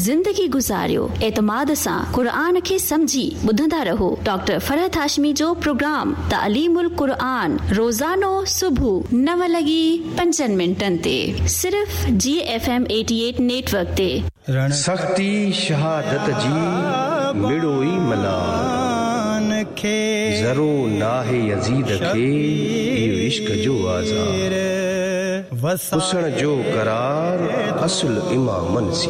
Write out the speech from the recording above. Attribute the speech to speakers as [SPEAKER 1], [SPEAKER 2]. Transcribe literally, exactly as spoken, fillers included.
[SPEAKER 1] ज़िंदगी गुज़ारियो एतमाद सां क़ुरान खे समझी ॿुधंदा रहो। डॉक्टर फरहत हाशमी जो प्रोग्राम तालीमुल क़ुरान रोज़ानो सुबुह नव लॻी पंजनि मिंटनि ते सिर्फ़ जी एफ एम अठासी नेटवर्क ते।
[SPEAKER 2] सख्ती शहादत जी मिड़ोई मलान खे ज़रो नाहे यज़ीद खे इहो इश्क जो आज़ार हुसण जो करार असुल इमामन सी